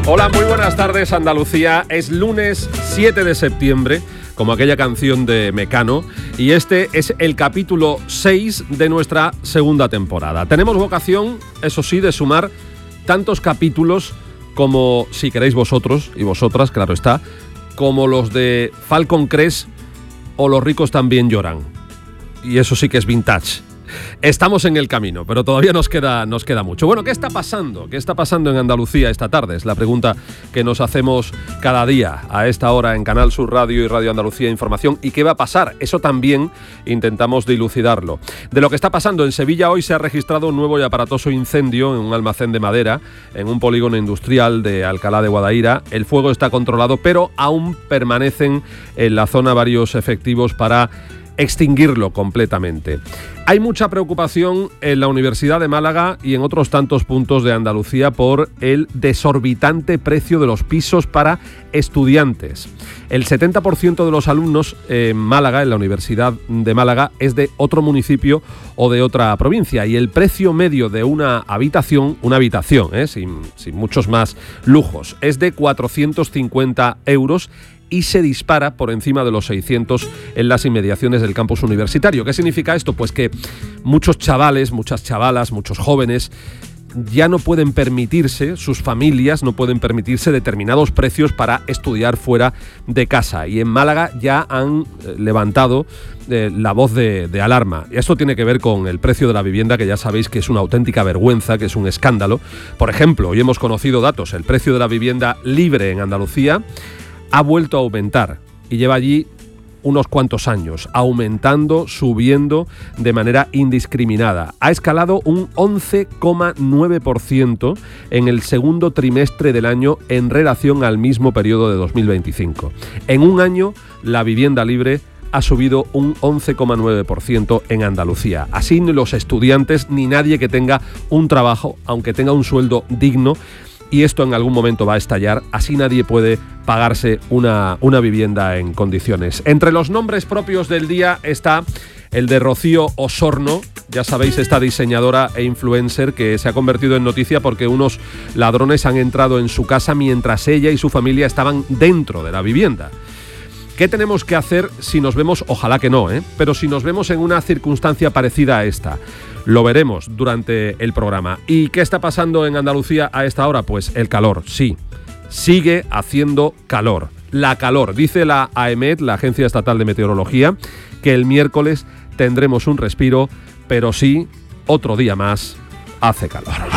Hola, muy buenas tardes, Andalucía. Es lunes 7 de septiembre, como aquella canción de Mecano, y este es el capítulo 6 de nuestra segunda temporada. Tenemos vocación, eso sí, de sumar tantos capítulos como, si queréis vosotros, y vosotras, claro está, como los de Falcon Crest o Los ricos también lloran. Y eso sí que es vintage. Estamos en el camino, pero todavía nos queda mucho. Bueno, ¿qué está pasando? ¿Qué está pasando en Andalucía esta tarde? Es la pregunta que nos hacemos cada día a esta hora en Canal Sur Radio y Radio Andalucía Información. ¿Y qué va a pasar? Eso también intentamos dilucidarlo. De lo que está pasando en Sevilla, hoy se ha registrado un nuevo y aparatoso incendio en un almacén de madera en un polígono industrial de Alcalá de Guadaira. El fuego está controlado, pero aún permanecen en la zona varios efectivos para extinguirlo completamente. Hay mucha preocupación en la Universidad de Málaga y en otros tantos puntos de Andalucía por el desorbitante precio de los pisos para estudiantes. El 70% de los alumnos en Málaga, en la Universidad de Málaga, es de otro municipio o de otra provincia, y el precio medio de una habitación, sin muchos más lujos, es de 450 euros y se dispara por encima de los 600 en las inmediaciones del campus universitario. ¿Qué significa esto? Pues que muchos chavales, muchas chavalas, muchos jóvenes ya no pueden permitirse, sus familias no pueden permitirse determinados precios para estudiar fuera de casa. Y en Málaga ya han levantado la voz de alarma. Y esto tiene que ver con el precio de la vivienda, que ya sabéis que es una auténtica vergüenza, que es un escándalo. Por ejemplo, hoy hemos conocido datos. El precio de la vivienda libre en Andalucía ha vuelto a aumentar y lleva allí unos cuantos años, aumentando, subiendo de manera indiscriminada. Ha escalado un 11,9% en el segundo trimestre del año en relación al mismo periodo de 2025. En un año, la vivienda libre ha subido un 11,9% en Andalucía. Así ni los estudiantes ni nadie que tenga un trabajo, aunque tenga un sueldo digno, y esto en algún momento va a estallar, así nadie puede pagarse una vivienda en condiciones. Entre los nombres propios del día está el de Rocío Osorno, ya sabéis, esta diseñadora e influencer que se ha convertido en noticia porque unos ladrones han entrado en su casa mientras ella y su familia estaban dentro de la vivienda. ¿Qué tenemos que hacer si nos vemos, ojalá que no, pero si nos vemos en una circunstancia parecida a esta? Lo veremos durante el programa. ¿Y qué está pasando en Andalucía a esta hora? Pues el calor, sí. Sigue haciendo calor. La calor, dice la AEMET, la Agencia Estatal de Meteorología, que el miércoles tendremos un respiro, pero sí, otro día más, hace calor.